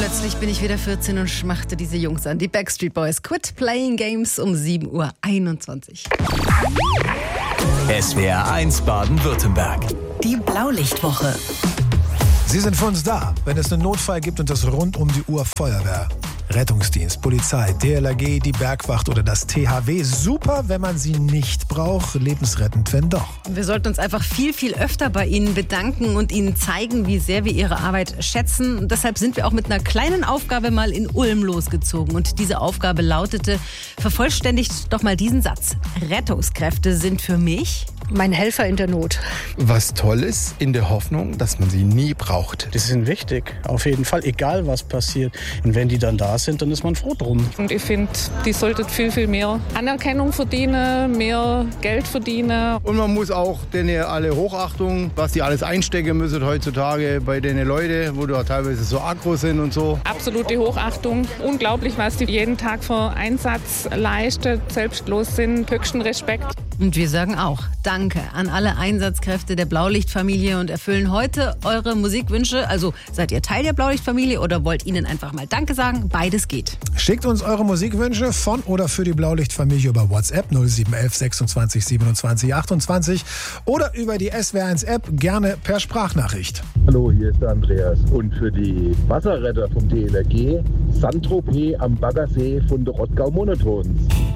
Plötzlich bin ich wieder 14 und schmachte diese Jungs an. Die Backstreet Boys. Quit Playing Games um 7:21 Uhr. SWR 1 Baden-Württemberg. Die Blaulichtwoche. Sie sind für uns da, wenn es einen Notfall gibt und das rund um die Uhr Feuerwehr, Rettungsdienst, Polizei, DLRG, die Bergwacht oder das THW. Super, wenn man sie nicht braucht, lebensrettend, wenn doch. Wir sollten uns einfach viel, viel öfter bei Ihnen bedanken und Ihnen zeigen, wie sehr wir Ihre Arbeit schätzen. Und deshalb sind wir auch mit einer kleinen Aufgabe mal in Ulm losgezogen. Und diese Aufgabe lautete, vervollständigt doch mal diesen Satz. Rettungskräfte sind für mich mein Helfer in der Not. Was toll ist, in der Hoffnung, dass man sie nie braucht. Die sind wichtig, auf jeden Fall, egal was passiert. Und wenn die dann da sind, dann ist man froh drum. Und ich finde, die sollten viel, viel mehr Anerkennung verdienen, mehr Geld verdienen. Und man muss auch denen alle Hochachtung, was die alles einstecken müssen heutzutage bei den Leuten, wo da teilweise so aggro sind und so. Absolute Hochachtung. Unglaublich, was die jeden Tag für Einsatz leisten, selbstlos sind. Höchsten Respekt. Und wir sagen auch Danke an alle Einsatzkräfte der Blaulichtfamilie und erfüllen heute eure Musikwünsche. Also seid ihr Teil der Blaulichtfamilie oder wollt ihnen einfach mal Danke sagen? Beides geht. Schickt uns eure Musikwünsche von oder für die Blaulichtfamilie über WhatsApp 0711 26 27 28 oder über die SWR1-App gerne per Sprachnachricht. Hallo, hier ist der Andreas. Und für die Wasserretter vom DLRG, Saint-Tropez am Baggersee von der Rottgau Monotons.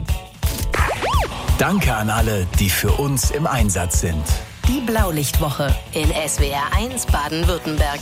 Danke an alle, die für uns im Einsatz sind. Die Blaulichtwoche in SWR 1 Baden-Württemberg.